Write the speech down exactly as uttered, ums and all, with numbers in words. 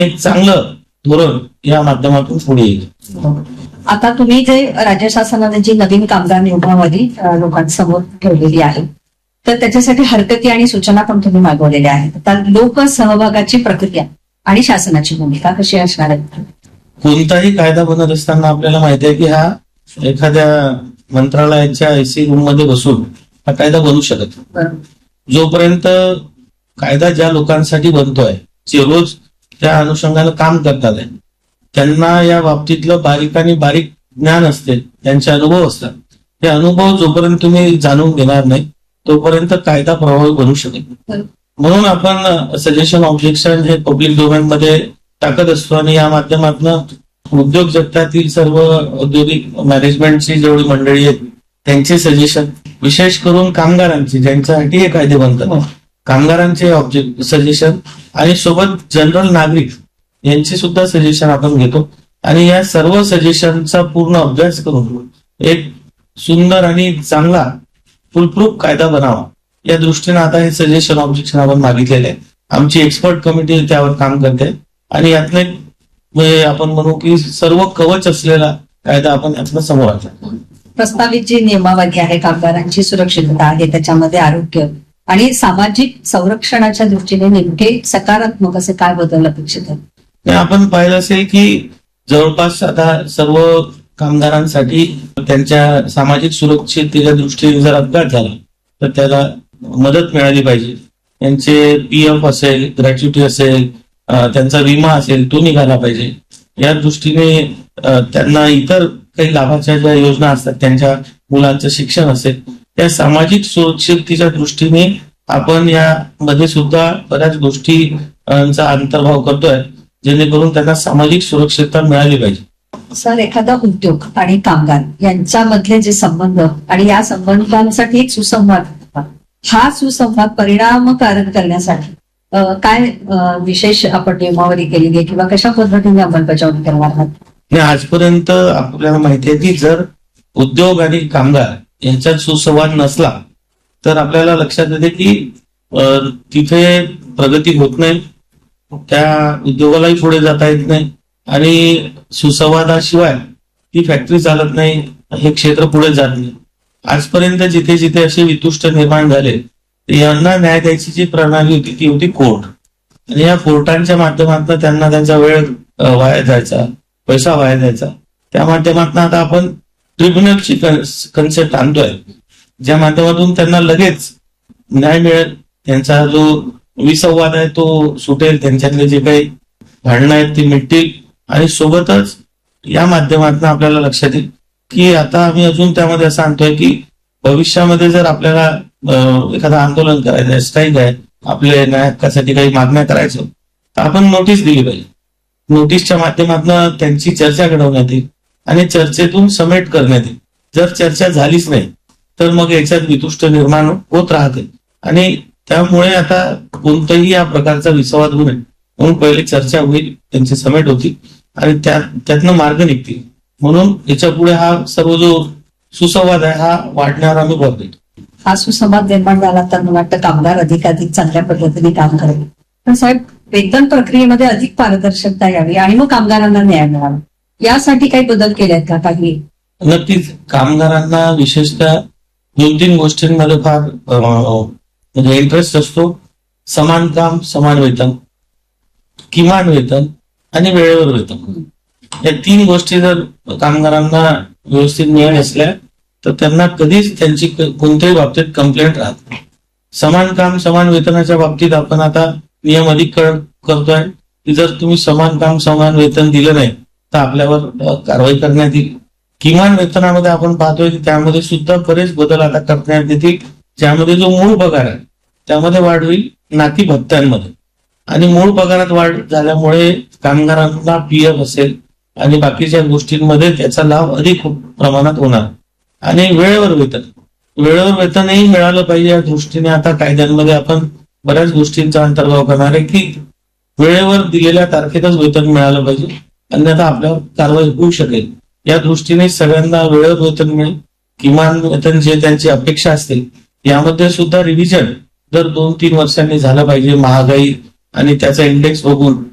एक चांगलं धोरण या माध्यमातून पुढे येईल. आता तुम्ही जे राज्य शासनाने जी नवीन कामगार नियमावली अ, लोकांसमोर ठेवलेली आहे, तर त्याच्यासाठी हरकती आणि सूचना पण तुम्ही मागवलेल्या आहेत. आता लोकसहभागाची प्रक्रिया आणि शासनाची भूमिका कशी असणार आहे? कोणताही कायदा बनत असताना आपल्याला माहिती आहे की हा एखाद्या मंत्रालयाच्या एसी रूम मध्ये बसून हा कायदा बनू शकत नाही. बरोबर. जोपर्यंत कायदा ज्या लोकांसाठी बनतोय, जे रोज त्या अनुषंगानं काम करतात आहे, त्यांना या बाबतीतलं बारीक आणि बारीक ज्ञान असते, त्यांचे अनुभव असतात. ते अनुभव जोपर्यंत तुम्ही जाणून घेणार नाही तोपर्यंत कायदा प्रभावी बनू शकत नाही. म्हणून आपण सजेशन ऑब्जेक्शन हे पब्लिक डोमेन मध्ये टाकत असतो आणि या माध्यमातून उद्योग जगतातील सर्व औद्योगिक मॅनेजमेंटची जेवढी मंडळी आहेत त्यांचे सजेशन, विशेष करून कामगारांचे ज्यांच्यासाठी हे कायदे बनतात, कामगारांचे ऑब्जेक्ट सजेशन आणि सोबत जनरल नागरिक यांचे सुद्धा सजेशन आपण घेतो आणि या सर्व सजेशनचा पूर्ण अभ्यास करून एक सुंदर आणि चांगला फुलप्रूफ कायदा बनावा या दृष्टीने आता हे सजेशन ऑब्जेक्शन आपण मागितलेले आहे. आमची एक्सपर्ट कमिटी त्यावर काम करते आणि यातले म्हणजे आपण म्हणू की सर्व कवच असलेला कायदा आपण यातनं समोर आणला. प्रस्तावित जी नियमावली आहे, कामगारांची सुरक्षितता आहे, त्याच्यामध्ये आरोग्य आणि सामाजिक संरक्षणाच्या दृष्टीने नेमके सकारात्मक असे काय बदल अपेक्षित आहे? आपण पाहिलं असेल की जवळपास आता सर्व कामगारांसाठी त्यांच्या सामाजिक सुरक्षिततेच्या दृष्टीने जर अपघात झाला तर त्याला मदत मिळाली पाहिजे. त्यांचे पी एफ असेल, ग्रॅच्युटी असेल, त्यांचा विमा असेल तो निघाला पाहिजे. या दृष्टीने त्यांना इतर काही लाभाच्या ज्या योजना असतात, त्यांच्या मुलांचं शिक्षण असेल, त्या सामाजिक सुरक्षिततेच्या दृष्टीने आपण यामध्ये सुद्धा बऱ्याच गोष्टींचा अंतर्भाव करतोय जेणेकरून त्यांना सामाजिक सुरक्षितता मिळाली पाहिजे. सर, एखादा उद्योग आणि कामगार यांच्यामधले जे संबंध आणि या संबंधांसाठी एक सुसंवाद, हा सुसंवाद परिणामकारक करण्यासाठी काय विशेष आपण नियमावली केलेली आहे किंवा कशा पद्धतीने अंमलबजावणी करणार आहात? नाही, आजपर्यंत आपल्याला माहिती आहे की जर उद्योग आणि कामगार यांच्यात सुसंवाद नसला तर आपल्याला लक्षात येते की तिथे प्रगती होत नाही, त्या उद्योगालाही पुढे जाता येत नाही आणि सुसंवादाशिवाय ती फॅक्टरी चालत नाही, हे क्षेत्र पुढे जात नाही. आजपर्यंत जिथे जिथे असे वितुष्ट निर्माण झाले यांना न्याय द्यायची जी प्रणाली होती ती होती कोर्ट, आणि या कोर्टांच्या माध्यमातून त्यांना त्यांचा वेळ वाया जायचा, पैसा वाया जायचा. त्या माध्यमातून आता आपण ट्रिब्युनलची कन्सेप्ट आणतोय ज्या माध्यमातून त्यांना लगेच न्याय मिळेल, त्यांचा जो विसंवाद आहे तो सुटेल, त्यांच्यातले जे काही भांडणं आहेत ती मिटतील आणि सोबतच या माध्यमातून आपल्याला लक्षात येईल की आता आम्ही अजून त्यामध्ये असं आणतोय की भविष्यामध्ये जर आपल्याला एखादं आंदोलन करायचं आहे, स्ट्राईक आहे, आपल्या न्याय हक्कासाठी काही मागण्या करायचं तर आपण नोटीस दिली पाहिजे. नोटीसच्या माध्यमातून त्यांची चर्चा घडवण्यात येईल आणि चर्चेतून समेट करण्यात येईल. जर चर्चा झालीच नाही तर मग याच्यात वितुष्ट निर्माण होत राहते आणि त्यामुळे आता कोणताही या प्रकारचा विसंवाद होऊ नये म्हणून पहिले चर्चा होईल, त्यांची समेट होती आणि त्या त्यातनं मार्ग निघतील. म्हणून याच्या पुढे हा सर्व जो सुसंवाद आहे हा वाढण्यावर आम्ही भर देतो. हा सुसंवाद निर्माण झाला तर मला वाटतं कामगार अधिकाधिक चांगल्या पद्धतीने काम करेल. पण साहेब, वेतन प्रक्रियेमध्ये अधिक पारदर्शकता यावी आणि मग कामगारांना न्याय मिळावा, यासाठी काही बदल केले आहेत का? काही नक्कीच कामगारांना विशेषतः दोन तीन गोष्टींमध्ये फार म्हणजे इंटरेस्ट असतो. समान काम समान वेतन, किमान वेतन आणि वेळेवर वेतन, या तीन गोष्टी जर कामगारांना व्यवस्थित मिळत असल्या तर त्यांना कधीच त्यांची कोणत्याही बाबतीत कंप्लेंट राहत नाही. समान काम समान वेतनाच्या बाबतीत आपण आता नियम अधिक करतोय की जर तुम्ही समान काम समान वेतन दिलं नाही तर आपल्यावर कारवाई करण्यात येईल. किमान वेतनामध्ये आपण पाहतोय की त्यामध्ये सुद्धा बरेच बदल आता करण्यात येतील, ज्यामध्ये जो मूळ पगार आहे त्यामध्ये वाढ होईल, नाती भत्त्यांमध्ये. आणि मूळ पगारात वाढ झाल्यामुळे कामगारांना पी एफ असेल आणि बाकीच्या गोष्टींमध्ये त्याचा लाभ अधिक प्रमाणात होणार. आणि वेळेवर वेतन, वेळेवर वेतनही मिळालं पाहिजे या दृष्टीने आता कायद्यांमध्ये आपण बऱ्याच गोष्टींचा अंतर्भाव करणार आहे की वेळेवर दिलेल्या तारखेतच वेतन मिळालं पाहिजे, अन्यथा आपल्यावर कारवाई होऊ शकेल. या दृष्टीने सगळ्यांना वेळेवर वेतन मिळेल. किमान वेतन जे त्यांची अपेक्षा असतील यामध्ये सुद्धा रिव्हिजन दर दोन तीन वर्षांनी झालं पाहिजे. महागाई आणि त्याचा इंडेक्स बघून